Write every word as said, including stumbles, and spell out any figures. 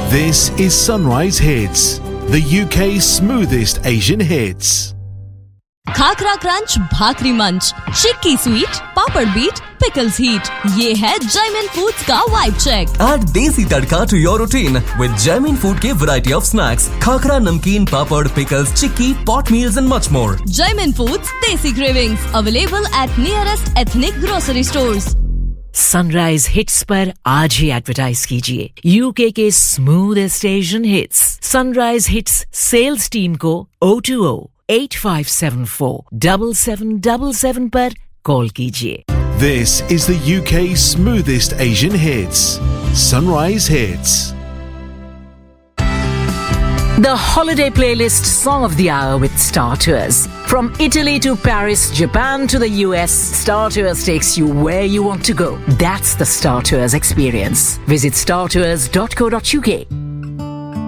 This is Sunrise Hits, the U K's smoothest Asian hits. Khakhra crunch, भाकरी मंच, चिक्की sweet, पापड़ beat, pickles heat. ये है Jaymin foods का vibe check. Add desi tadka to your routine with Jaimin Food के variety of snacks, khakra, namkeen, papad, pickles, chikki, pot meals and much more. Jaimin Foods Desi Cravings available at nearest ethnic grocery stores. Sunrise hits पर आज ही advertise कीजिए UK के smoothest Asian hits. Sunrise hits sales team को O two O eight five seven four seven seven seven seven पर call कीजिए. This is the U K's smoothest Asian hits. Sunrise Hits. The holiday playlist song of the hour with Star Tours. From Italy to Paris, Japan to the U S, Star Tours takes you where you want to go. That's the Star Tours experience. Visit star tours dot co dot uk.